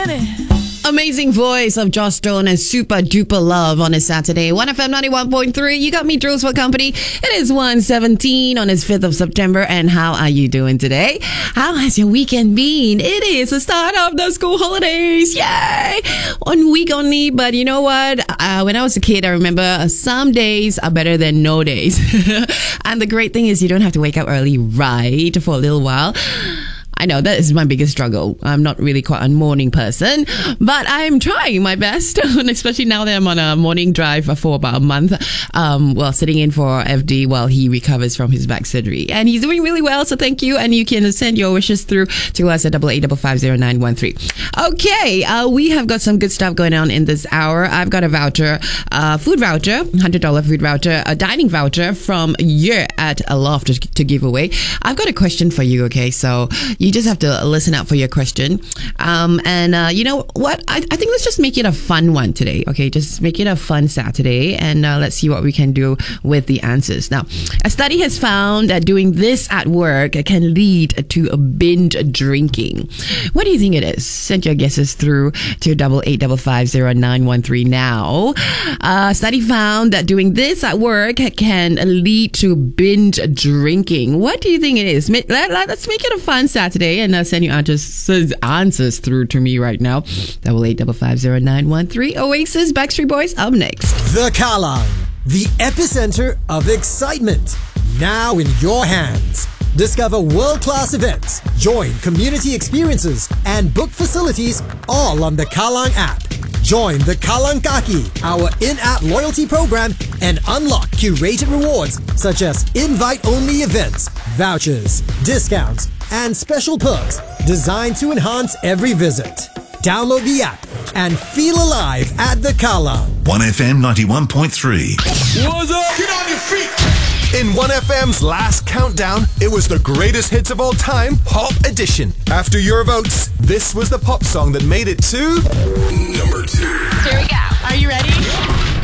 Amazing voice of Joss Stone and Super Duper Love on a Saturday. 1FM 91.3. You got me, Jules, for company. It is 1:17 on this 5th of September. And how are you doing today? How has your weekend been? It is the start of the school holidays. Yay! 1 week only. But you know what? When I was a kid, I remember some days are better than no days. And the great thing is you don't have to wake up early, right? For a little while. I know that is my biggest struggle. I'm not really quite a morning person, but I'm trying my best, especially now that I'm on a morning drive for about a month, sitting in for FD while he recovers from his back surgery. And he's doing really well, so thank you. And you can send your wishes through to us at 88550913. Okay, we have got some good stuff going on in this hour. I've got a voucher, food voucher, $100 food voucher, a dining voucher from Year at Aloft to give away. I've got a question for you, okay? So you just have to listen out for your question. You know what? I think let's just make it a fun one today. Okay, just make it a fun Saturday and let's see what we can do with the answers. Now, a study has found that doing this at work can lead to a binge drinking. What do you think it is? Send your guesses through to 88550913 now. A study found that doing this at work can lead to binge drinking. What do you think it is? Let's make it a fun Saturday and send your answers through to me right now. 88550913. Oasis, Backstreet Boys, up next. The Kallang, the epicenter of excitement. Now in your hands. Discover world-class events, join community experiences, and book facilities all on the Kallang app. Join the Kallang Kaki, our in-app loyalty program, and unlock curated rewards such as invite-only events, vouchers, discounts, and special perks designed to enhance every visit. Download the app and feel alive at the Kallang. 1FM 91.3. What's up? Get on your feet! In 1FM's last countdown, it was the greatest hits of all time, Pop Edition. After your votes, this was the pop song that made it to... Number 2. Here we go. Are you ready?